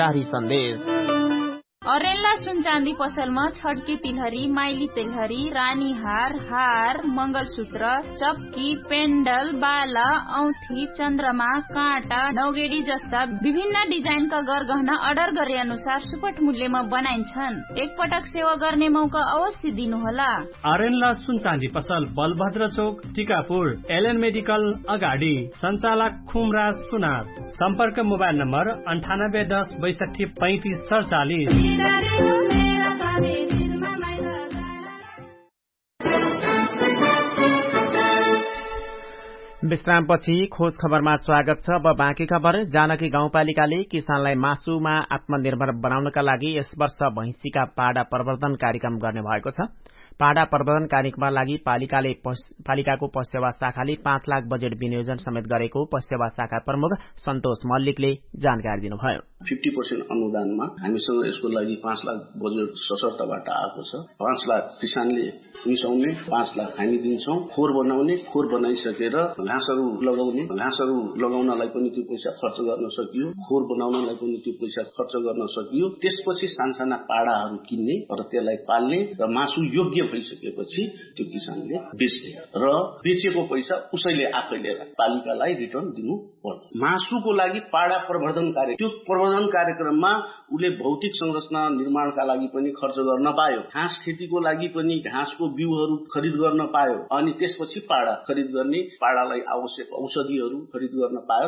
जारी सन्देश। अरेन्ला सुन चाँदी पसलमा छड्के तिलहरी, माइली तिलहरी, रानी हार, मंगलसूत्र, चप्की, पेन्डल, बाला, औँठी, चन्द्रमा, काँटा, नौगेडी जस्ता विभिन्न डिजाइनका गरगहना अर्डर गरे अनुसार सुपट मूल्यमा बनाइन्छन्। एकपटक सेवा गर्ने मौका अवश्य दिनुहोला। अरेन्ला सुन चाँदी पसल बलभद्र चोक, टिकापुर, एलएन मेडिकल अगाडि, सञ्चालक खुमराज सुनार। सम्पर्क मोबाइल नम्बर 9810 62 35 47। विश्रामपछि खोज खबरमा स्वागत छ। अब बाँकी खबर। जानकी गाउँपालिकाले किसानलाई मासुमा आत्मनिर्भर बनाउनका लागि यस वर्ष भैँसीका पाडा प्रवर्धन कार्यक्रम गर्ने भएको छ। पाडा प्रवर्धन कार्यक्रमका लागि पालिकाको पस्यवा शाखाले 5 लाख बजेट विनियोजन समेत गरेको पस्यवा शाखा प्रमुख सन्तोष मल्लिकले जानकारी दिनुभयो। 50% अनुदानमा हामीसँग यसको लागि 5 लाख बजेट सशर्तबाट आएको छ। 5 लाख किसानले मिसाउने, 5 लाख हामी दिन्छौं। खोर बनाउने, खोर बनाइसकेर घाँसहरू लगाउनलाई पनि त्यो पैसा खर्च गर्न सकियो, खोर बनाउनलाई पनि त्यो पैसा खर्च गर्न सकियो। त्यसपछि सानसाना पाडाहरू किन्ने र त्यसलाई पाल्ने र मासु योग्य भइसकेपछि त्यो किसानले बेच्ने र बेचेको पैसा उसैले आफैले पालिकालाई रिटर्न दिनु पर्छ। मासुको लागि पाडा प्रवर्धन कार्य, त्यो प्रवर्धन कार्यक्रममा उले भौतिक संरचना निर्माणका लागि पनि खर्च गर्न पायो, घाँस खेतीको लागि पनि घाँसको बिउहरू खरिद गर्न पायो, अनि त्यसपछि पाडा खरिद गर्ने, पाडालाई आवश्यक औषधिहरू खरिद गर्न पायो।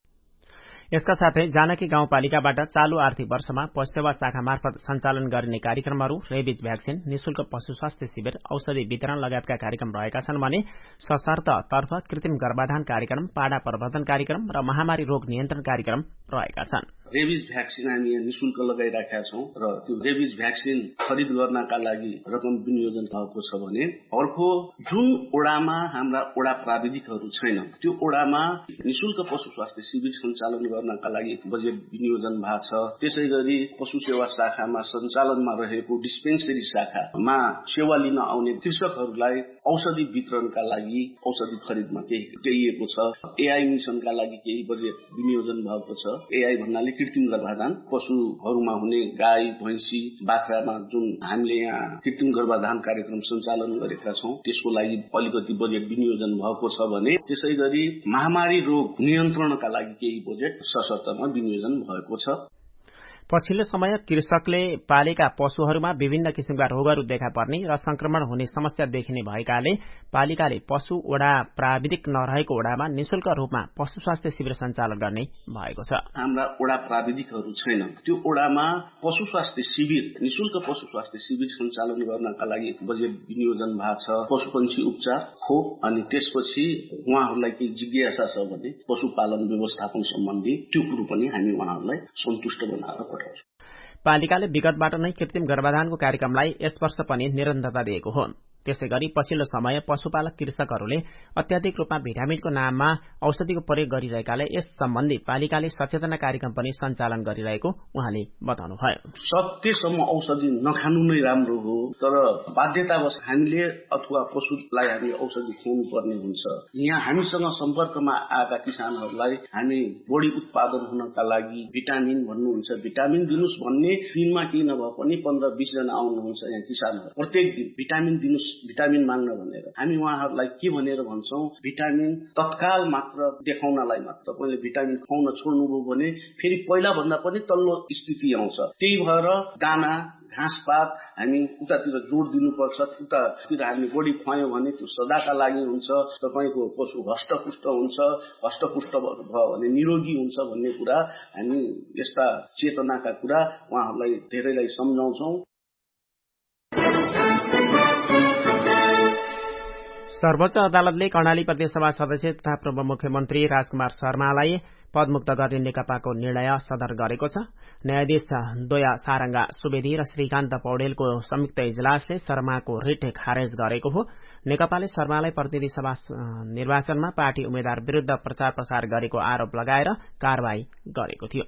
यसका साथै जानकी गाउँपालिकाबाट चालू आर्थिक वर्षमा पस्यवा शाखा मार्फत सञ्चालन गरिने कार्यक्रमहरू रेबिज भ्याक्सिन, निशुल्क पशु स्वास्थ्य शिविर, औषधि वितरण लगायतका कार्यक्रम रहेका छन् भने सशर्त तर्फ कृत्रिम गर्भाधान कार्यक्रम, पाडा प्रवर्धन कार्यक्रम र महामारी रोग नियन्त्रण कार्यक्रम रहेका छन्। रेबिज भ्याक्सिन हामी यहाँ निशुल्क लगाइराखेका छौं र त्यो रेबिज भ्याक्सिन खरिद गर्नका लागि रकम विनियोजन भएको छ भने अर्को जुन ओडामा हाम्रा ओडा प्राविधिकहरू छैनन् त्यो ओडामा निशुल्क पशु स्वास्थ्य शिविर सञ्चालन गर्नका लागि बजेट विनियोजन भएको छ। त्यसैगरी पशु सेवा शाखामा सञ्चालनमा रहेको डिस्पेन्सरी शाखामा सेवा लिन आउने कृषकहरूलाई औषधि वितरणका लागि औषधि खरिदमा केही दिइएको छ। एआई मिशनका लागि केही बजेट विनियोजन भएको छ। एआई भन्नाले कृत्रिम गर्भाधान, पशुहरूमा हुने गाई, भैँसी, बाख्रामा जुन हामीले यहाँ कृत्रिम गर्भाधान कार्यक्रम सञ्चालन गरेका छौं त्यसको लागि अलिकति बजेट विनियोजन भएको छ भने त्यसैगरी महामारी रोग नियन्त्रणका लागि केही बजेट सशर्तमा विनियोजन भएको छ। पछिल्लो समय कृषकले पालेका पशुहरूमा विभिन्न किसिमका रोगहरू देखा पर्ने र संक्रमण हुने समस्या देखिने भएकाले पालिकाले पशु ओडा प्राविधिक नरहेको ओडामा निशुल्क रूपमा पशु स्वास्थ्य शिविर सञ्चालन गर्ने भएको छ। हाम्रा ओडा प्राविधिकहरू छैनन् त्यो ओडामा पशु स्वास्थ्य शिविर, निशुल्क पशु स्वास्थ्य शिविर सञ्चालन गर्नका लागि बजेट विनियोजन भएको छ। पशुपन्छी उपचार, खोप अनि त्यसपछि उहाँहरूलाई केही जिज्ञासा छ भने पशुपालन व्यवस्थापन सम्बन्धी त्यो कुरो पनि हामी उहाँहरूलाई सन्तुष्ट बनाएर पालिकाले विगतबाट नै कृत्रिम गर्भाधानको कार्यक्रमलाई यस वर्ष पनि निरन्तरता दिएको हो। त्यसैगरी पछिल्लो समय पशुपालक कृषकहरूले अत्याधिक रूपमा भिटामिनको नाममा औषधिको प्रयोग गरिरहेकाले यस सम्बन्धी पालिकाले सचेतना कार्यक्रम पनि सञ्चालन गरिरहेको उहाँले बताउनुभयो। सकेसम्म औषधि नखानु नै राम्रो हो, तर बाध्यतावश हामीले अथवा पशुलाई हामी औषधि खुवाउनु पर्ने हुन्छ। यहाँ हामीसँग सम्पर्कमा आएका किसानहरूलाई हामी बढी उत्पादन हुनका लागि भिटामिन भन्नुहुन्छ, भिटामिन दिनुस् भन्ने दिनमा केही नभए पनि 15-20 जना आउनुहुन्छ यहाँ किसानहरू, प्रत्येक दिन भिटामिन दिनुस्, भिटामिन माग्न भनेर हामी उहाँहरूलाई के भनेर भन्छौं, भिटामिन तत्काल मात्र देखाउनलाई मात्र तपाईले भिटामिन खुवाउन छोड्नुभयो भने फेरि पहिला भन्दा पनि तल्लो स्थिति आउँछ। त्यही भएर दाना, घाँसपात हामी उतातिर जोड दिनुपर्छ। उतातिर हामी बढी खुवायौं भने त्यो सदाका लागि हुन्छ। तपाईको पशु हष्टपुष्ट हुन्छ, हष्टपुष्ट भयो भने निरोगी हुन्छ भन्ने कुरा हामी यस्ता चेतनाका कुरा उहाँहरूलाई धेरैलाई सम्झाउँछौं। सर्वोच्च अदालतले कर्णाली प्रदेशसभा सदस्य तथा पूर्व मुख्यमन्त्री राजकुमार शर्मालाई पदमुक्त गर्ने नेकपाको निर्णय सदर गरेको छ। न्यायाधीश दोया सारंगा सुवेदी र श्रीकान्त पौडेलको संयुक्त इजलासले शर्माको रिट खारेज गरेको हो। नेकपाले शर्मालाई प्रतिनिधि सभा निर्वाचनमा पार्टी उम्मेद्वार विरूद्ध प्रचार प्रसार गरेको आरोप लगाएर कारवाही गरेको थियो।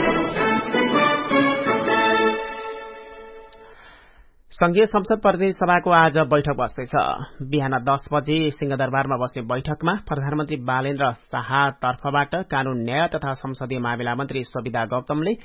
संघीय संसद प्रतिनिधि सभाको आज बैठक बस्दैछ। बिहान 10 बजे सिंहदरबारमा बस्ने बैठकमा प्रधानमन्त्री बालेन्द्र शाह तर्फबाट कानून न्याय तथा संसदीय मामिला मन्त्री सुविधा गौतमले